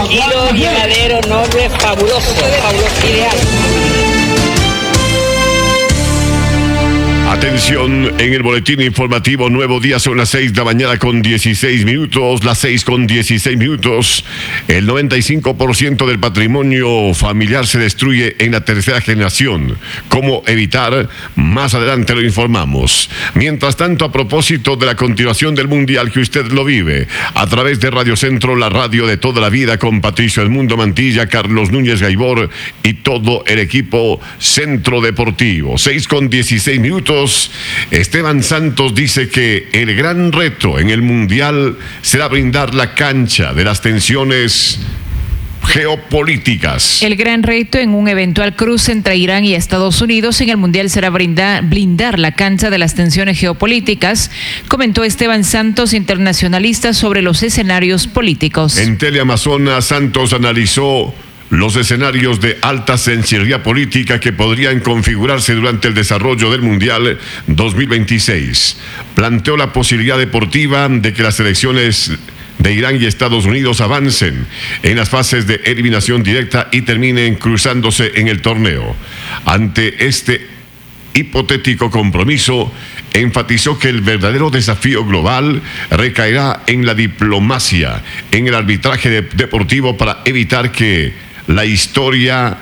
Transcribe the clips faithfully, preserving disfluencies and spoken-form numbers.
tranquilo, llevadero, noble, fabuloso, fabuloso, ideal. Atención, en el boletín informativo Nuevo Día son las seis de la mañana con dieciséis minutos, las seis con dieciséis minutos. El noventa y cinco por ciento del patrimonio familiar se destruye en la tercera generación. ¿Cómo evitar? Más adelante lo informamos. Mientras tanto, a propósito de la continuación del Mundial que usted lo vive, a través de Radio Centro, la radio de toda la vida, con Patricio Edmundo Mantilla, Carlos Núñez Gaibor y todo el equipo Centro Deportivo. seis con dieciséis minutos. Esteban Santos dice que el gran reto en el Mundial será brindar la cancha de las tensiones geopolíticas. El gran reto en un eventual cruce entre Irán y Estados Unidos en el Mundial será brindar, blindar la cancha de las tensiones geopolíticas, comentó Esteban Santos, internacionalista, sobre los escenarios políticos. En Teleamazonas, Santos analizó los escenarios de alta sensibilidad política que podrían configurarse durante el desarrollo del Mundial dos mil veintiséis. Planteó la posibilidad deportiva de que las selecciones de Irán y Estados Unidos avancen en las fases de eliminación directa y terminen cruzándose en el torneo. Ante este hipotético compromiso, enfatizó que el verdadero desafío global recaerá en la diplomacia, en el arbitraje de- deportivo para evitar que la historia,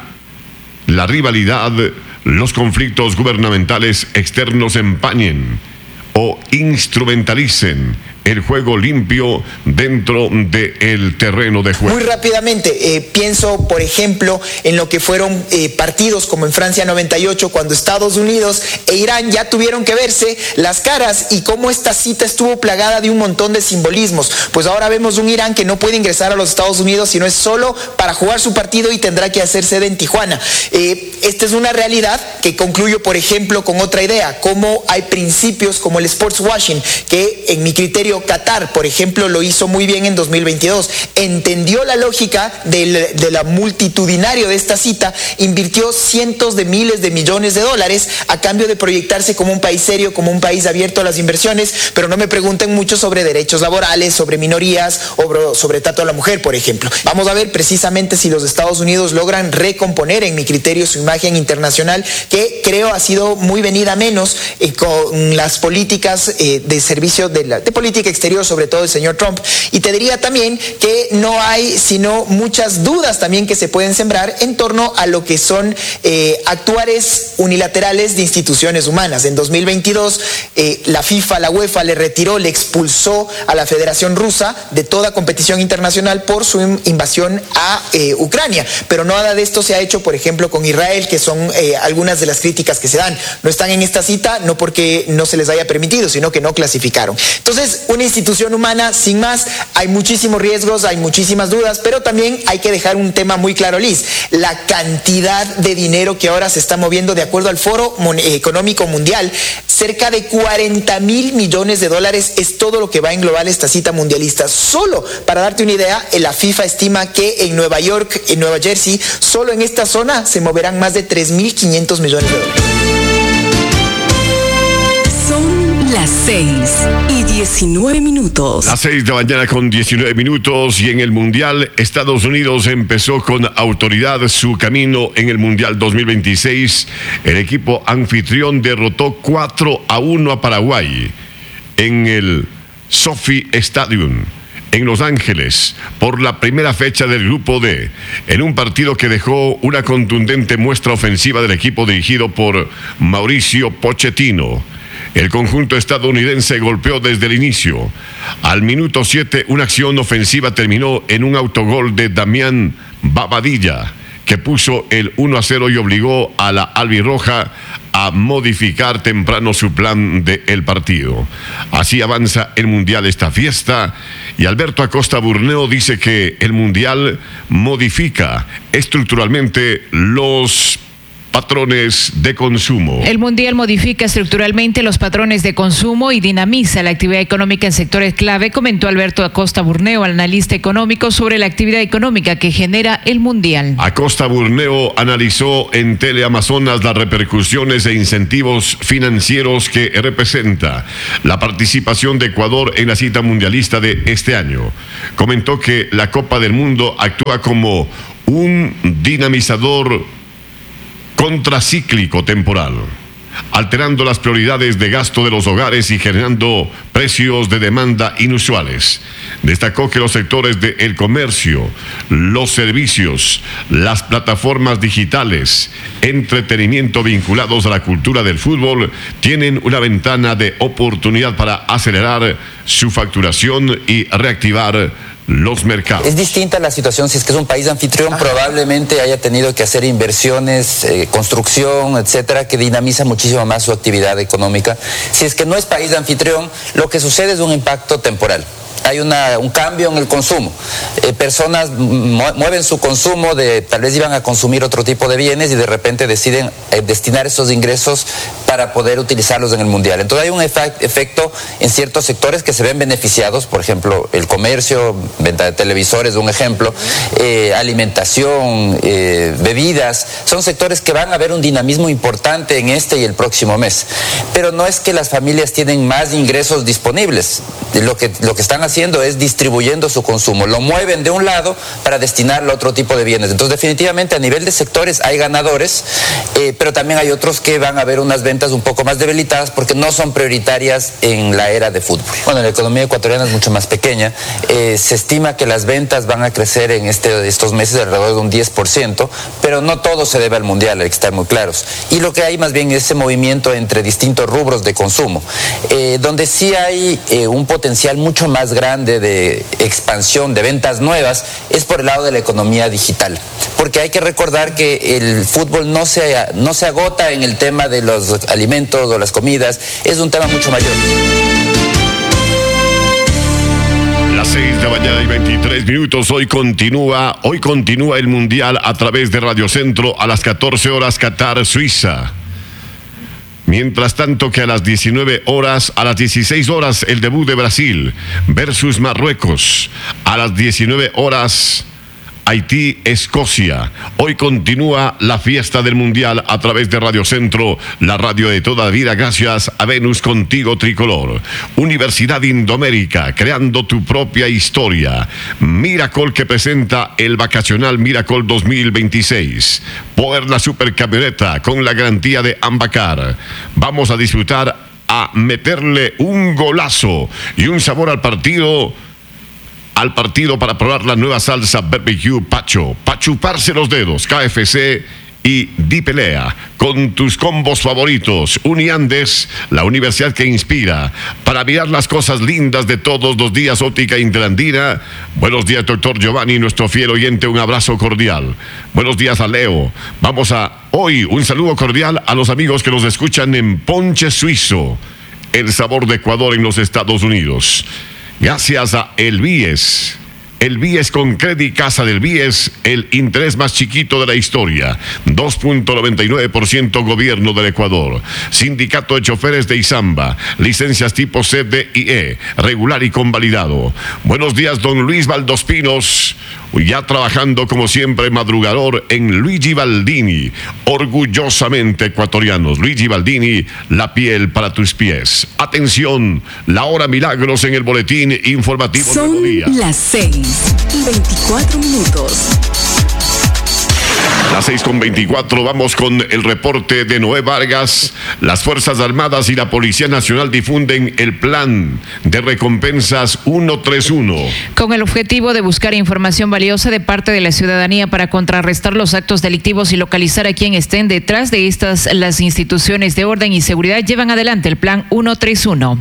la rivalidad, los conflictos gubernamentales externos empañen o instrumentalicen el juego limpio dentro del terreno de juego. Muy rápidamente, eh, pienso, por ejemplo, en lo que fueron eh, partidos como en Francia noventa y ocho, cuando Estados Unidos e Irán ya tuvieron que verse las caras, y cómo esta cita estuvo plagada de un montón de simbolismos. Pues ahora vemos un Irán que no puede ingresar a los Estados Unidos, sino es solo para jugar su partido y tendrá que hacer sede en Tijuana. Eh, esta es una realidad que concluyo, por ejemplo, con otra idea, cómo hay principios como el sports washing, que en mi criterio Qatar, por ejemplo, lo hizo muy bien en dos mil veintidós. Entendió la lógica del, de la multitudinario de esta cita, invirtió cientos de miles de millones de dólares a cambio de proyectarse como un país serio, como un país abierto a las inversiones, pero no me pregunten mucho sobre derechos laborales, sobre minorías o sobre trato a la mujer, por ejemplo. Vamos a ver precisamente si los Estados Unidos logran recomponer, en mi criterio, su imagen internacional, que creo ha sido muy venida menos eh, con las políticas eh, de servicio de, la, de política exterior, sobre todo el señor Trump. Y te diría también que no hay sino muchas dudas también que se pueden sembrar en torno a lo que son eh, actuares unilaterales de instituciones humanas. En dos mil veintidós eh, la FIFA, la UEFA le retiró, le expulsó a la Federación Rusa de toda competición internacional por su invasión a eh, Ucrania, pero nada de esto se ha hecho, por ejemplo, con Israel, que son eh, algunas de las críticas que se dan. No están en esta cita no porque no se les haya permitido, sino que no clasificaron. Entonces, una institución humana, sin más, hay muchísimos riesgos, hay muchísimas dudas, pero también hay que dejar un tema muy claro, Liz: la cantidad de dinero que ahora se está moviendo de acuerdo al Foro Económico Mundial. Cerca de cuarenta mil millones de dólares es todo lo que va a englobar esta cita mundialista. Solo para darte una idea, la FIFA estima que en Nueva York, en Nueva Jersey, solo en esta zona se moverán más de tres mil quinientos millones de dólares. Las seis y diecinueve minutos. Las seis de la mañana con diecinueve minutos, y en el Mundial, Estados Unidos empezó con autoridad su camino en el Mundial dos mil veintiséis. El equipo anfitrión derrotó cuatro a uno a Paraguay en el SoFi Stadium en Los Ángeles por la primera fecha del Grupo D, en un partido que dejó una contundente muestra ofensiva del equipo dirigido por Mauricio Pochettino. El conjunto estadounidense golpeó desde el inicio. Al minuto siete, una acción ofensiva terminó en un autogol de Damián Bobadilla, que puso el uno a cero y obligó a la albirroja a modificar temprano su plan del partido. Así avanza el Mundial esta fiesta, y Alberto Acosta Burneo dice que el Mundial modifica estructuralmente los patrones de consumo. El Mundial modifica estructuralmente los patrones de consumo y dinamiza la actividad económica en sectores clave, comentó Alberto Acosta Burneo, analista económico, sobre la actividad económica que genera el Mundial. Acosta Burneo analizó en Teleamazonas las repercusiones e incentivos financieros que representa la participación de Ecuador en la cita mundialista de este año. Comentó que la Copa del Mundo actúa como un dinamizador contracíclico temporal, alterando las prioridades de gasto de los hogares y generando precios de demanda inusuales. Destacó que los sectores del comercio, los servicios, las plataformas digitales, entretenimiento vinculados a la cultura del fútbol tienen una ventana de oportunidad para acelerar su facturación y reactivar los mercados. Es distinta la situación si es que es un país anfitrión. Ajá. Probablemente haya tenido que hacer inversiones, eh, construcción, etcétera, que dinamiza muchísimo más su actividad económica. Si es que no es país anfitrión, lo que sucede es un impacto temporal. Hay una, un cambio en el consumo. Eh, personas mueven su consumo, de tal vez iban a consumir otro tipo de bienes y de repente deciden eh, destinar esos ingresos para poder utilizarlos en el Mundial. Entonces hay un efect, efecto en ciertos sectores que se ven beneficiados, por ejemplo, el comercio, venta de televisores, un ejemplo, eh, alimentación, eh, bebidas, son sectores que van a ver un dinamismo importante en este y el próximo mes. Pero no es que las familias tienen más ingresos disponibles, lo que, lo que están haciendo haciendo es distribuyendo su consumo, lo mueven de un lado para destinarlo a otro tipo de bienes. Entonces definitivamente a nivel de sectores hay ganadores, eh, pero también hay otros que van a ver unas ventas un poco más debilitadas porque no son prioritarias en la era de fútbol. Bueno, la economía ecuatoriana es mucho más pequeña, eh, se estima que las ventas van a crecer en este, estos meses alrededor de un diez por ciento, pero no todo se debe al Mundial, hay que estar muy claros. Y lo que hay más bien es ese movimiento entre distintos rubros de consumo, eh, donde sí hay eh, un potencial mucho más grande grande de expansión de ventas nuevas es por el lado de la economía digital, porque hay que recordar que el fútbol no se, no se agota en el tema de los alimentos o las comidas, es un tema mucho mayor. Las seis de la mañana y veintitrés minutos, hoy continúa, hoy continúa el Mundial a través de Radio Centro a las catorce horas, Qatar, Suiza. Mientras tanto que a las diecinueve horas, a las dieciséis horas, el debut de Brasil versus Marruecos. A las diecinueve horas, Haití, Escocia. Hoy continúa la fiesta del Mundial a través de Radio Centro, la radio de toda la vida, gracias a Venus Contigo Tricolor. Universidad Indoamérica, creando tu propia historia. Miracol, que presenta el vacacional Miracol dos mil veintiséis. Poder la supercamioneta con la garantía de Ambacar. Vamos a disfrutar, a meterle un golazo y un sabor al partido. Al partido para probar la nueva salsa barbecue Pacho, para chuparse los dedos, K F C y Di Pelea, con tus combos favoritos. Uniandes, la universidad que inspira, para mirar las cosas lindas de todos los días. Óptica Interandina. Buenos días, doctor Giovanni, nuestro fiel oyente, un abrazo cordial. Buenos días a Leo. Vamos a, hoy, un saludo cordial a los amigos que nos escuchan en Ponche Suizo, el sabor de Ecuador en los Estados Unidos. Gracias a El Bies. El Bies con Credit Casa del Bies, el interés más chiquito de la historia. dos punto noventa y nueve por ciento Gobierno del Ecuador. Sindicato de Choferes de Izamba. Licencias tipo C, D y E. Regular y convalidado. Buenos días, don Luis Valdospinos. Ya trabajando como siempre, madrugador en Luigi Baldini. Orgullosamente ecuatorianos. Luigi Baldini, la piel para tus pies. Atención, la hora milagros en el boletín informativo. Son las seis y veinticuatro minutos. Las seis con veinticuatro, vamos con el reporte de Noé Vargas. Las Fuerzas Armadas y la Policía Nacional difunden el plan de recompensas ciento treinta y uno. Con el objetivo de buscar información valiosa de parte de la ciudadanía para contrarrestar los actos delictivos y localizar a quien estén detrás de estas, las instituciones de orden y seguridad llevan adelante el plan ciento treinta y uno.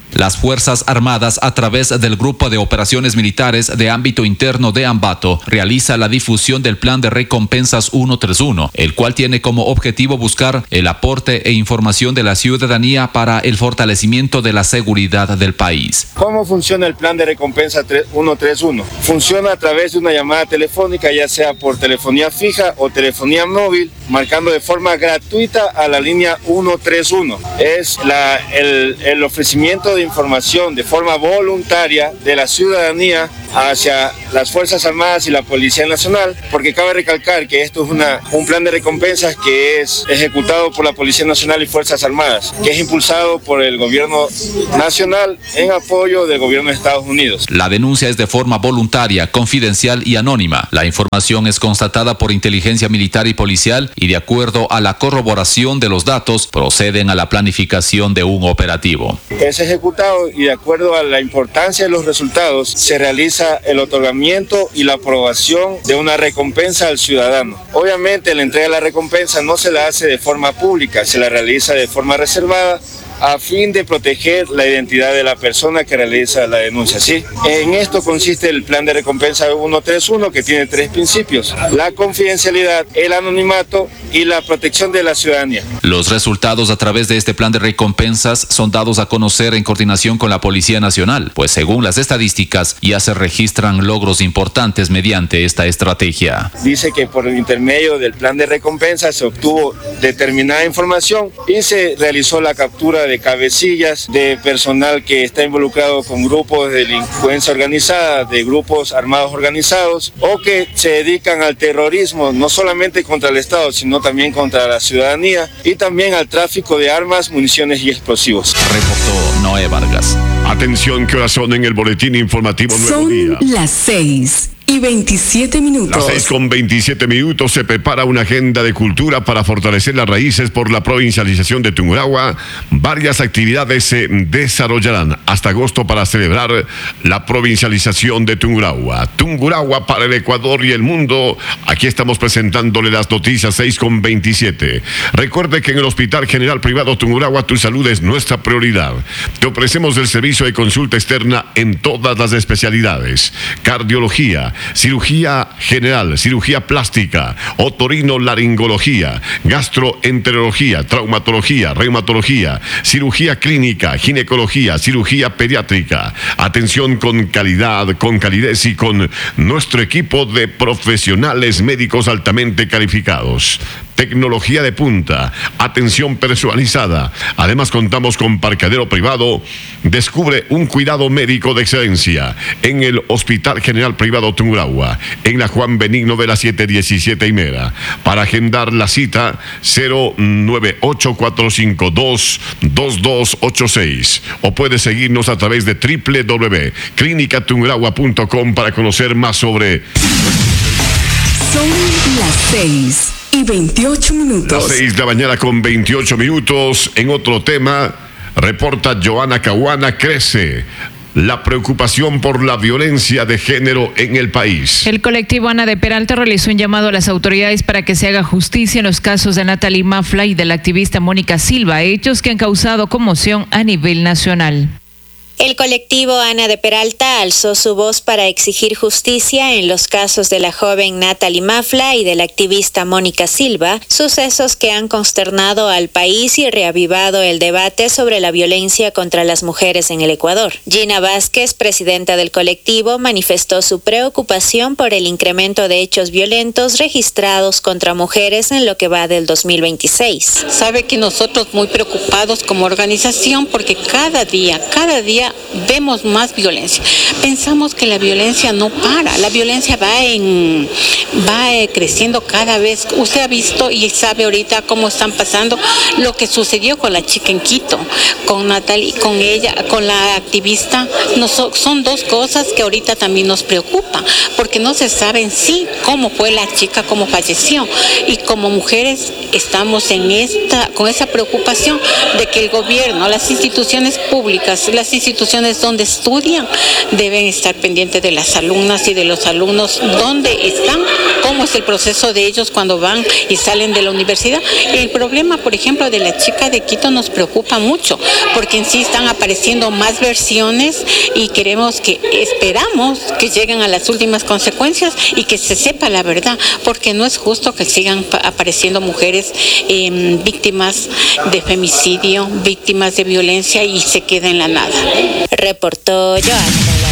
Las Fuerzas Armadas, a través del Grupo de Operaciones Militares de Ámbito Interno de Ambato, realiza la difusión del Plan de Recompensas ciento treinta y uno, el cual tiene como objetivo buscar el aporte e información de la ciudadanía para el fortalecimiento de la seguridad del país. ¿Cómo funciona el Plan de Recompensa ciento treinta y uno? Funciona a través de una llamada telefónica, ya sea por telefonía fija o telefonía móvil, marcando de forma gratuita a la línea ciento treinta y uno. Es la, el, el ofrecimiento de información de forma voluntaria de la ciudadanía hacia las Fuerzas Armadas y la Policía Nacional, porque cabe recalcar que esto es una, un plan de recompensas que es ejecutado por la Policía Nacional y Fuerzas Armadas, que es impulsado por el gobierno nacional en apoyo del gobierno de Estados Unidos. La denuncia es de forma voluntaria, confidencial y anónima. La información es constatada por inteligencia militar y policial y, de acuerdo a la corroboración de los datos, proceden a la planificación de un operativo. Es ejecutado y, de acuerdo a la importancia de los resultados, se realiza el otorgamiento y la aprobación de una recompensa al ciudadano. Obviamente, la entrega de la recompensa no se la hace de forma pública, se la realiza de forma reservada, a fin de proteger la identidad de la persona que realiza la denuncia. ¿Sí? En esto consiste el plan de recompensa ciento treinta y uno, que tiene tres principios: la confidencialidad, el anonimato y la protección de la ciudadanía. Los resultados a través de este plan de recompensas son dados a conocer en coordinación con la Policía Nacional, pues según las estadísticas ya se registran logros importantes mediante esta estrategia. Dice que por el intermedio del plan de recompensa se obtuvo determinada información y se realizó la captura de cabecillas de personal que está involucrado con grupos de delincuencia organizada, de grupos armados organizados o que se dedican al terrorismo, no solamente contra el Estado, sino también contra la ciudadanía y también al tráfico de armas, municiones y explosivos. Reportó Noé Vargas. Atención, que ahora son en el boletín informativo Nuevo Son Día. las seis y veintisiete minutos. Las seis con veintisiete minutos. Se prepara una agenda de cultura para fortalecer las raíces por la provincialización de Tungurahua. Varias actividades se desarrollarán hasta agosto para celebrar la provincialización de Tungurahua. Tungurahua para el Ecuador y el mundo. Aquí estamos presentándole las noticias. Seis con veintisiete. Recuerde que en el Hospital General Privado Tungurahua tu salud es nuestra prioridad. Te ofrecemos el servicio de consulta externa en todas las especialidades: cardiología, cirugía general, cirugía plástica, otorrinolaringología, gastroenterología, traumatología, reumatología, cirugía clínica, ginecología, cirugía pediátrica. Atención con calidad, con calidez y con nuestro equipo de profesionales médicos altamente calificados. Tecnología de punta, atención personalizada. Además contamos con parqueadero privado. Descubre un cuidado médico de excelencia en el Hospital General Privado Tungurahua, en la Juan Benigno de la siete diecisiete y Mera. Para agendar la cita, cero nueve ocho cuatro cinco dos dos dos ocho seis, o puedes seguirnos a través de doble u doble u doble u punto clínica tungurahua punto com para conocer más sobre. Son las seis y veintiocho minutos. Las seis de la mañana con veintiocho minutos. En otro tema, reporta Joana Caguana, crece la preocupación por la violencia de género en el país. El colectivo Ana de Peralta realizó un llamado a las autoridades para que se haga justicia en los casos de Natalie Mafla y de la activista Mónica Silva, hechos que han causado conmoción a nivel nacional. El colectivo Ana de Peralta alzó su voz para exigir justicia en los casos de la joven Natalie Mafla y de la activista Mónica Silva, sucesos que han consternado al país y reavivado el debate sobre la violencia contra las mujeres en el Ecuador. Gina Vázquez, presidenta del colectivo, manifestó su preocupación por el incremento de hechos violentos registrados contra mujeres en lo que va del dos mil veintiséis. Sabe que nosotros muy preocupados como organización porque cada día, cada día vemos más violencia. Pensamos que la violencia no para, la violencia va en va creciendo cada vez. Usted ha visto y sabe ahorita cómo están pasando lo que sucedió con la chica en Quito, con Natalie, con ella, con la activista. No, son dos cosas que ahorita también nos preocupan, porque no se sabe en sí cómo fue la chica, cómo falleció, y como mujeres estamos en esta con esa preocupación de que el gobierno, las instituciones públicas, las instituciones donde estudian deben estar pendientes de las alumnas y de los alumnos donde están cómo es el proceso de ellos cuando van y salen de la universidad. El problema, por ejemplo, de la chica de Quito nos preocupa mucho, porque en sí están apareciendo más versiones y queremos que, esperamos que lleguen a las últimas consecuencias y que se sepa la verdad, porque no es justo que sigan apareciendo mujeres eh, víctimas de femicidio, víctimas de violencia y se queden en la nada. Reportó Joana.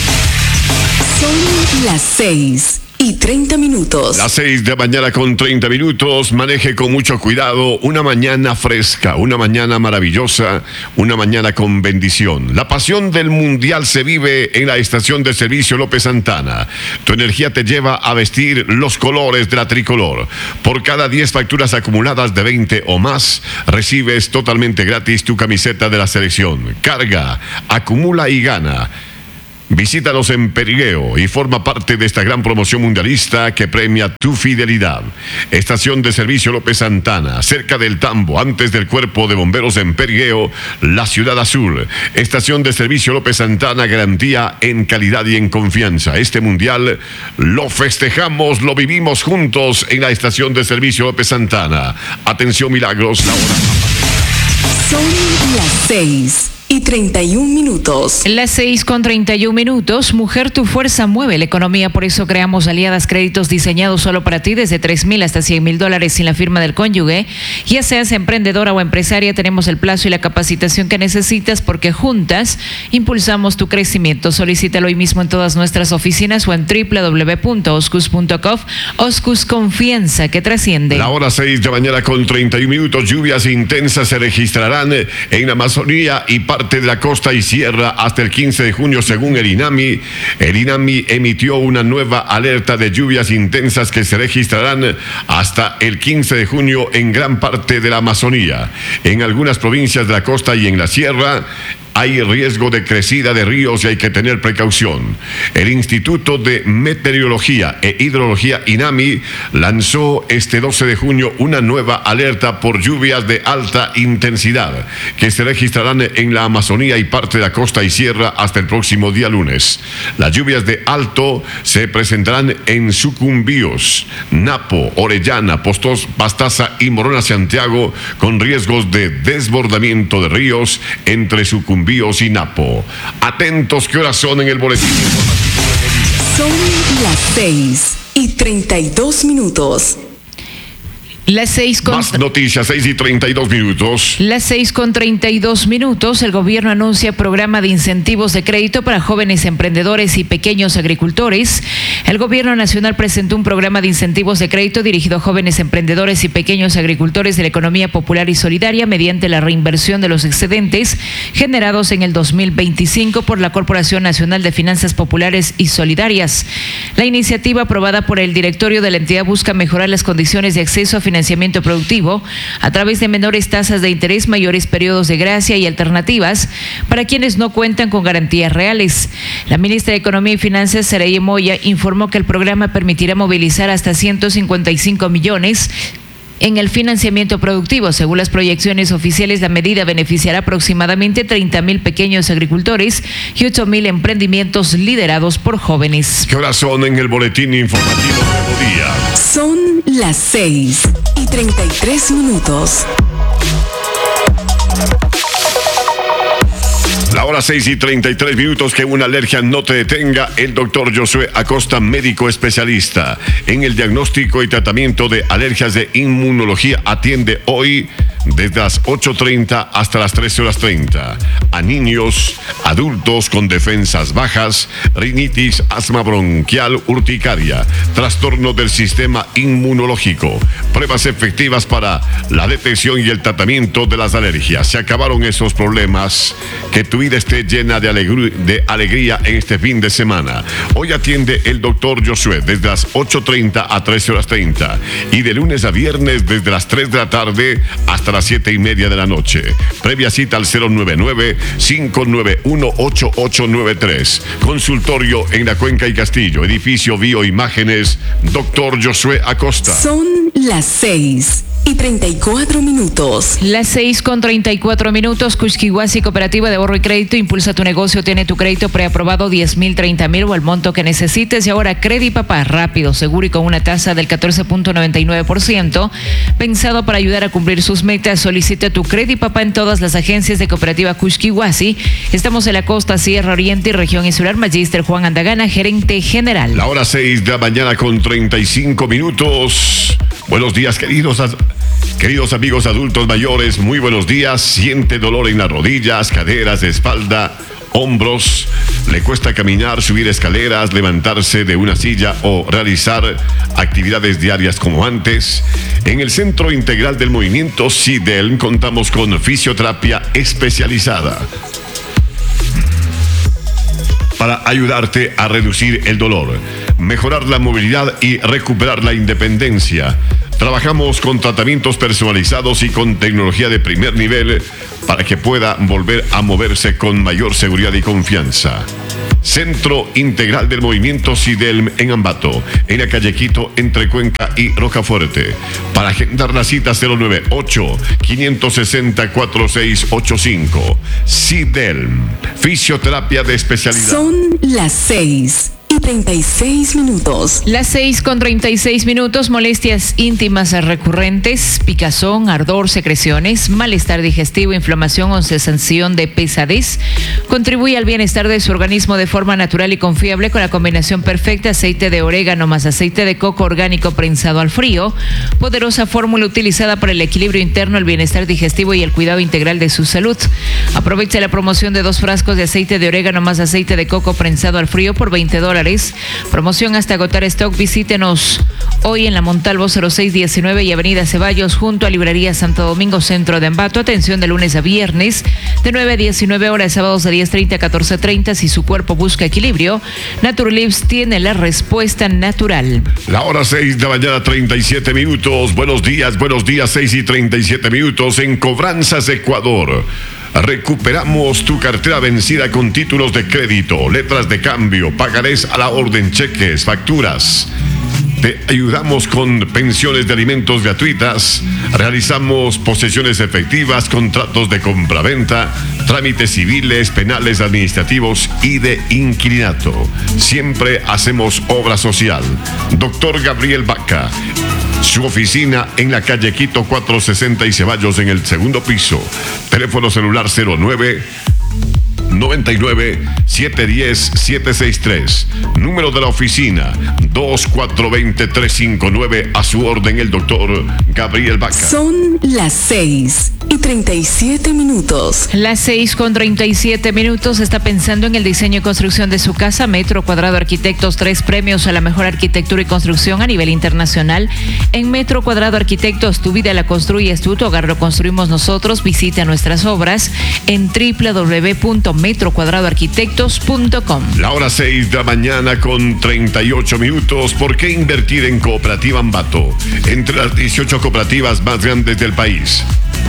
Son las seis y treinta minutos. Las seis de mañana con treinta minutos. Maneje con mucho cuidado. Una mañana fresca, una mañana maravillosa, una mañana con bendición. La pasión del mundial se vive en la estación de servicio López Santana. Tu energía te lleva a vestir los colores de la tricolor. Por cada diez facturas acumuladas de veinte o más, recibes totalmente gratis tu camiseta de la selección. Carga, acumula y gana. Visítanos en Perigueo y forma parte de esta gran promoción mundialista que premia tu fidelidad. Estación de servicio López Santana, cerca del Tambo, antes del Cuerpo de Bomberos en Perigueo, la Ciudad Azul. Estación de servicio López Santana, garantía en calidad y en confianza. Este mundial lo festejamos, lo vivimos juntos en la estación de servicio López Santana. Atención, Milagros, la hora. Son las seis y treinta y un minutos. Las seis con treinta y un minutos. Mujer, tu fuerza mueve la economía. Por eso creamos Aliadas, créditos diseñados solo para ti desde tres mil hasta cien mil dólares sin la firma del cónyuge. Ya seas emprendedora o empresaria, tenemos el plazo y la capacitación que necesitas, porque juntas impulsamos tu crecimiento. Solicítalo hoy mismo en todas nuestras oficinas o en doble u doble u doble u punto oscus punto com. Oscus, confianza que trasciende. La hora seis de mañana con treinta y un minutos. Lluvias intensas se registrarán en la Amazonía y parte de la costa y sierra hasta el quince de junio, según el INAMI. El INAMI emitió una nueva alerta de lluvias intensas que se registrarán hasta el quince de junio en gran parte de la Amazonía. En algunas provincias de la costa y en la sierra hay riesgo de crecida de ríos y hay que tener precaución. El Instituto de Meteorología e Hidrología INAMI lanzó este doce de junio una nueva alerta por lluvias de alta intensidad que se registrarán en la Amazonía y parte de la costa y sierra hasta el próximo día lunes. Las lluvias de alto se presentarán en Sucumbíos, Napo, Orellana, Postos, Pastaza y Morona Santiago, con riesgos de desbordamiento de ríos entre Sucumbíos y Napo. Atentos, ¿qué horas son en el boletín informativo de día? Son las seis y treinta y dos minutos. Las seis con... Más noticias, seis y treinta y dos minutos. Las seis con treinta y dos minutos. El gobierno anuncia programa de incentivos de crédito para jóvenes emprendedores y pequeños agricultores. El gobierno nacional presentó un programa de incentivos de crédito dirigido a jóvenes emprendedores y pequeños agricultores de la economía popular y solidaria mediante la reinversión de los excedentes generados en el dos mil veinticinco por la Corporación Nacional de Finanzas Populares y Solidarias. La iniciativa aprobada por el directorio de la entidad busca mejorar las condiciones de acceso a financiamiento financiamiento productivo a través de menores tasas de interés, mayores periodos de gracia y alternativas para quienes no cuentan con garantías reales. La ministra de Economía y Finanzas, Saraya Moya, informó que el programa permitirá movilizar hasta ciento cincuenta y cinco millones en el financiamiento productivo. Según las proyecciones oficiales, la medida beneficiará aproximadamente treinta mil pequeños agricultores y ocho mil emprendimientos liderados por jóvenes. ¿Qué horas son en el boletín informativo Nuevo Día? Son las seis y treinta y tres minutos. La hora seis y treinta y tres minutos. Que una alergia no te detenga. El doctor Josué Acosta, médico especialista en el diagnóstico y tratamiento de alergias de inmunología, atiende hoy desde las ocho treinta hasta las trece horas treinta a niños, adultos con defensas bajas, rinitis, asma bronquial, urticaria, trastorno del sistema inmunológico, pruebas efectivas para la detección y el tratamiento de las alergias. Se acabaron esos problemas. Que tu vida esté llena de, alegr- de alegría en este fin de semana. Hoy atiende el doctor Josué desde las ocho treinta a trece horas treinta y de lunes a viernes desde las tres de la tarde hasta las siete y media de la noche. Previa cita al cero nueve nueve, cinco nueve uno, ocho ocho nueve tres. Consultorio en la Cuenca y Castillo, edificio Bioimágenes, doctor Josué Acosta. Son las seis y treinta y cuatro minutos. Las seis con treinta y cuatro minutos. Cuxquihuasi Cooperativa de Ahorro y Crédito. Impulsa tu negocio. Tiene tu crédito preaprobado diez mil, treinta mil o el monto que necesites. Y ahora Credipapá, rápido, seguro y con una tasa del catorce punto noventa y nueve por ciento. Pensado para ayudar a cumplir sus metas. Solicita tu Credipapá en todas las agencias de Cooperativa Cuxquihuasi. Estamos en la costa, Sierra Oriente y región insular. Magíster Juan Andagana, gerente general. La hora seis de la mañana con treinta y cinco minutos. Buenos días, queridos, queridos amigos adultos mayores. Muy buenos días. Siente dolor en las rodillas, caderas, espalda, hombros. Le cuesta caminar, subir escaleras, levantarse de una silla o realizar actividades diarias como antes. En el Centro Integral del Movimiento SIDELM contamos con fisioterapia especializada para ayudarte a reducir el dolor, mejorar la movilidad y recuperar la independencia. Trabajamos con tratamientos personalizados y con tecnología de primer nivel para que pueda volver a moverse con mayor seguridad y confianza. Centro Integral del Movimiento SIDELM en Ambato, en la calle Quito, entre Cuenca y Rocafuerte. Para agendar la cita cero nueve ocho, cinco seis cero, cuatro seis ocho cinco. SIDELM, fisioterapia de especialidad. Son las seis y treinta y seis minutos. Las seis con treinta y seis minutos. Molestias íntimas recurrentes, picazón, ardor, secreciones, malestar digestivo, inflamación o sensación de pesadez. Contribuye al bienestar de su organismo de forma natural y confiable con la combinación perfecta: aceite de orégano más aceite de coco orgánico prensado al frío. Poderosa fórmula utilizada para el equilibrio interno, el bienestar digestivo y el cuidado integral de su salud. Aprovecha la promoción de dos frascos de aceite de orégano más aceite de coco prensado al frío por veinte dólares. Promoción hasta agotar stock. Visítenos hoy en la Montalvo cero seis diecinueve y Avenida Ceballos, junto a Librería Santo Domingo, centro de Ambato. Atención de lunes a viernes de nueve a diecinueve horas, sábados de diez treinta a catorce treinta. Si su cuerpo busca equilibrio, Naturlips tiene la respuesta natural. La hora seis de la mañana, treinta y siete minutos. Buenos días, buenos días, seis y treinta y siete minutos. En Cobranzas Ecuador, recuperamos tu cartera vencida con títulos de crédito, letras de cambio, pagarés a la orden, cheques, facturas. Te ayudamos con pensiones de alimentos gratuitas, realizamos posesiones efectivas, contratos de compraventa, trámites civiles, penales, administrativos y de inquilinato. Siempre hacemos obra social. Doctor Gabriel Vaca. Su oficina en la calle Quito cuatrocientos sesenta y Ceballos, en el segundo piso. Teléfono celular cero nueve noventa y nueve, siete diez, siete sesenta y tres. Número de la oficina dos cuatro dos cero, tres cinco nueve. A su orden, el doctor Gabriel Vaca. Son las seis y treinta y siete minutos. Las seis con treinta y siete minutos. Está pensando en el diseño y construcción de su casa. Metro Cuadrado Arquitectos, tres premios a la mejor arquitectura y construcción a nivel internacional. En Metro Cuadrado Arquitectos, tu vida la construyes tú, tu hogar lo construimos nosotros. Visita nuestras obras en doble u doble u doble u punto metro cuadrado arquitectos punto com. La hora seis de la mañana con treinta y ocho minutos. ¿Por qué invertir en Cooperativa Ambato? Entre las dieciocho cooperativas más grandes del país.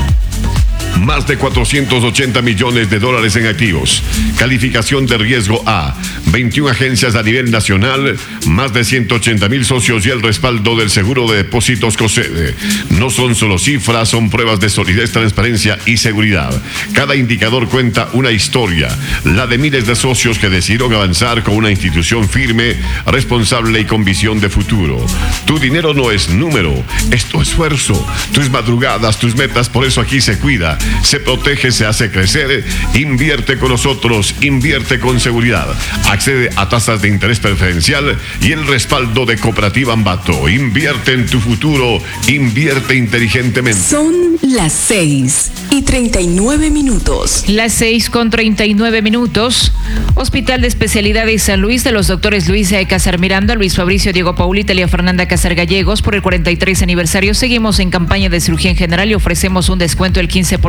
Más de cuatrocientos ochenta millones de dólares en activos. Calificación de riesgo A. veintiuna agencias a nivel nacional. Más de ciento ochenta mil socios y el respaldo del Seguro de Depósitos COSEDE. No son solo cifras, son pruebas de solidez, transparencia y seguridad. Cada indicador cuenta una historia. La de miles de socios que decidieron avanzar con una institución firme, responsable y con visión de futuro. Tu dinero no es número, es tu esfuerzo, tus madrugadas, tus metas. Por eso aquí se cuida, se protege, se hace crecer. Invierte con nosotros, invierte con seguridad. Accede a tasas de interés preferencial y el respaldo de Cooperativa Ambato. Invierte en tu futuro, invierte inteligentemente. Son las seis y treinta y nueve minutos. Las seis con treinta y nueve minutos. Hospital de Especialidades San Luis, de los doctores Luis E. Casar Miranda, Luis Fabricio Diego Paulita, Lea Fernanda Casar Gallegos. Por el cuarenta y tres aniversario seguimos en campaña de cirugía en general y ofrecemos un descuento del quince por ciento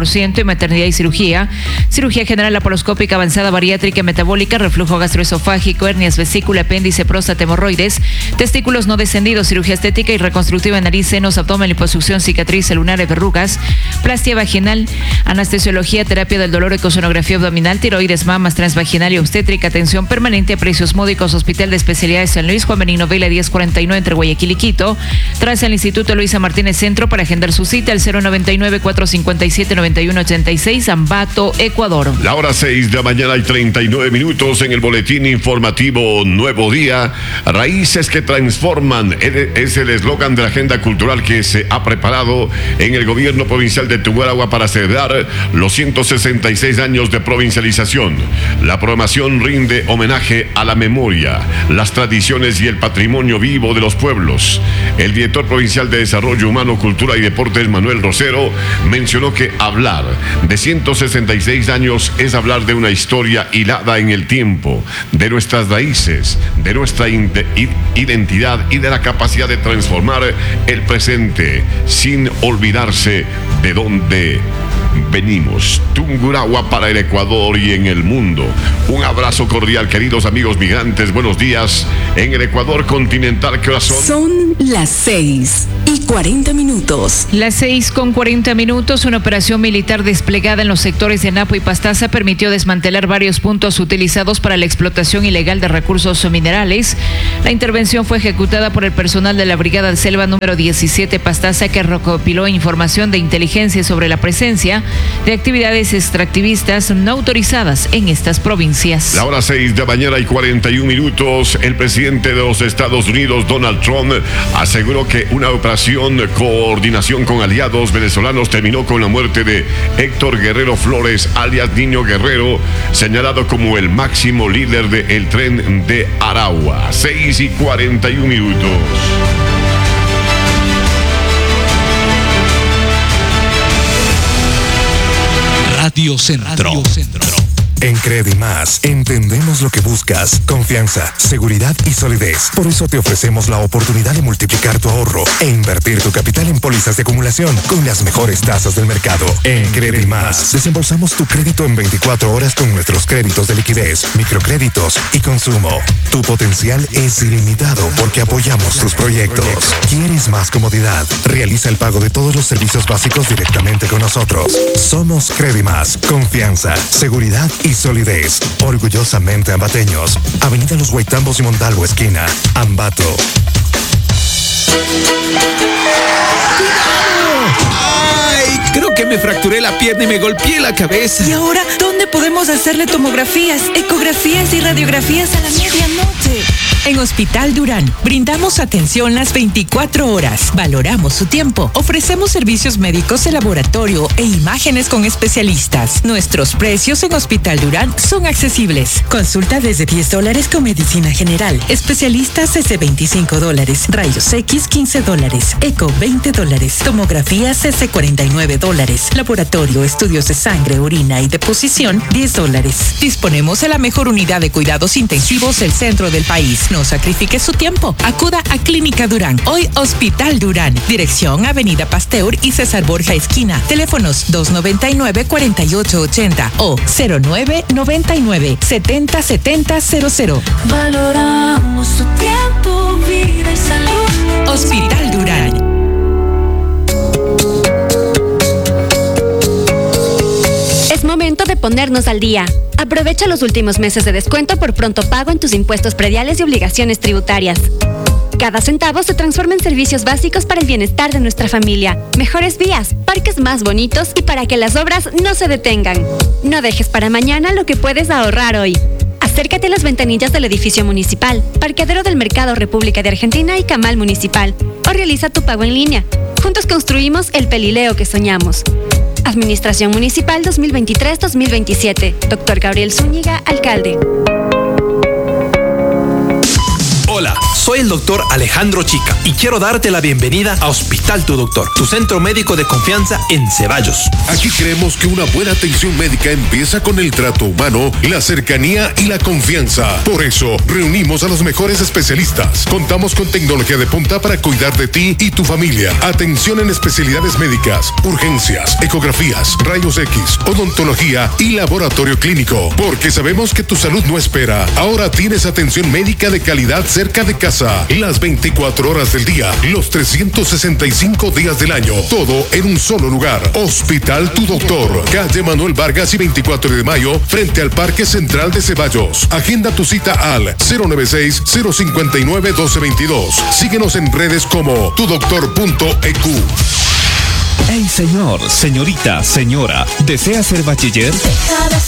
ciento, y maternidad y cirugía, cirugía general laparoscópica avanzada, bariátrica, metabólica, reflujo gastroesofágico, hernias, vesícula, apéndice, próstata, hemorroides, testículos no descendidos, cirugía estética y reconstructiva de nariz, senos, abdomen, liposucción, cicatriz, lunar, verrugas, plastia vaginal, anestesiología, terapia del dolor, ecosonografía abdominal, tiroides, mamas, transvaginal y obstétrica, atención permanente a precios módicos, Hospital de Especialidades San Luis, Juan Benigno Vela diez cuarenta y nueve entre Guayaquil y Quito. Tras el Instituto Luisa Martínez Centro para agendar su cita al cero noventa y nueve, cuatrocientos cincuenta y siete, noventa y uno ochenta y seis, Ambato, Ecuador. La hora seis de la mañana y treinta y nueve minutos en el boletín informativo Nuevo Día. Raíces que transforman es el eslogan de la agenda cultural que se ha preparado en el gobierno provincial de Tungurahua para celebrar los ciento sesenta y seis años de provincialización. La programación rinde homenaje a la memoria, las tradiciones y el patrimonio vivo de los pueblos. El director provincial de Desarrollo Humano, Cultura y Deportes, Manuel Rosero, mencionó que hablar de ciento sesenta y seis años es hablar de una historia hilada en el tiempo, de nuestras raíces, de nuestra identidad y de la capacidad de transformar el presente sin olvidarse de dónde venimos. Tungurahua para el Ecuador y en el mundo. Un abrazo cordial, queridos amigos migrantes. Buenos días en el Ecuador continental. ¿Qué horas son? Son las seis y cuarenta minutos. Las seis con cuarenta minutos. Una operación militar desplegada en los sectores de Napo y Pastaza permitió desmantelar varios puntos utilizados para la explotación ilegal de recursos minerales. La intervención fue ejecutada por el personal de la Brigada de Selva número diecisiete Pastaza, que recopiló información de inteligencia sobre la presencia de actividades extractivistas no autorizadas en estas provincias. La hora seis de la mañana y cuarenta y un minutos. El presidente de los Estados Unidos, Donald Trump, aseguró que una operación coordinación con aliados venezolanos terminó con la muerte de Héctor Guerrero Flores, alias Niño Guerrero, señalado como el máximo líder del Tren de Aragua. seis y cuarenta y un minutos. Radio Centro. Radio Centro. En Credimás entendemos lo que buscas: confianza, seguridad y solidez. Por eso te ofrecemos la oportunidad de multiplicar tu ahorro e invertir tu capital en pólizas de acumulación con las mejores tasas del mercado. En Credimás desembolsamos tu crédito en veinticuatro horas con nuestros créditos de liquidez, microcréditos y consumo. Tu potencial es ilimitado porque apoyamos tus proyectos. ¿Quieres más comodidad? Realiza el pago de todos los servicios básicos directamente con nosotros. Somos Credimás, confianza, seguridad y solidez. Orgullosamente ambateños. Avenida Los Guaitambos y Montalvo, esquina, Ambato. ¡Ay! Creo que me fracturé la pierna y me golpeé la cabeza. ¿Y ahora dónde podemos hacerle tomografías, ecografías y radiografías a la medianoche? En Hospital Durán brindamos atención las veinticuatro horas. Valoramos su tiempo. Ofrecemos servicios médicos de laboratorio e imágenes con especialistas. Nuestros precios en Hospital Durán son accesibles. Consulta desde diez dólares con medicina general. Especialistas desde veinticinco dólares. Rayos X quince dólares. Eco veinte dólares. Tomografías desde cuarenta y nueve dólares. Laboratorio, estudios de sangre, orina y deposición diez dólares. Disponemos de la mejor unidad de cuidados intensivos del centro del país. No sacrifique su tiempo. Acuda a Clínica Durán. Hoy Hospital Durán. Dirección Avenida Pasteur y César Borja esquina. Teléfonos dos noventa y nueve, cuarenta y ocho ochenta o cero nueve noventa y nueve, setenta setenta cero cero. Valoramos su tiempo, vida y salud. Hospital Durán. Es momento de ponernos al día. Aprovecha los últimos meses de descuento por pronto pago en tus impuestos prediales y obligaciones tributarias. Cada centavo se transforma en servicios básicos para el bienestar de nuestra familia, mejores vías, parques más bonitos y para que las obras no se detengan. No dejes para mañana lo que puedes ahorrar hoy. Acércate a las ventanillas del edificio municipal, parqueadero del Mercado República de Argentina y Camal Municipal, o realiza tu pago en línea. Juntos construimos el Pelileo que soñamos. Administración Municipal dos mil veintitrés dos mil veintisiete. Doctor Gabriel Zúñiga, alcalde. Hola, soy el doctor Alejandro Chica y quiero darte la bienvenida a Hospital Hospital Tu Doctor, tu centro médico de confianza en Ceballos. Aquí creemos que una buena atención médica empieza con el trato humano, la cercanía y la confianza. Por eso, reunimos a los mejores especialistas. Contamos con tecnología de punta para cuidar de ti y tu familia. Atención en especialidades médicas, urgencias, ecografías, rayos X, odontología y laboratorio clínico. Porque sabemos que tu salud no espera. Ahora tienes atención médica de calidad cerca de casa. Las veinticuatro horas del día, los trescientos sesenta y cinco días del año. Todo en un solo lugar. Hospital Tu Doctor. Calle Manuel Vargas y veinticuatro de mayo, frente al Parque Central de Ceballos. Agenda tu cita al cero noventa y seis, cero cincuenta y nueve, doce veintidós. Síguenos en redes como tu doctor punto e cu. Hey señor, señorita, señora, ¿desea ser bachiller? Deja de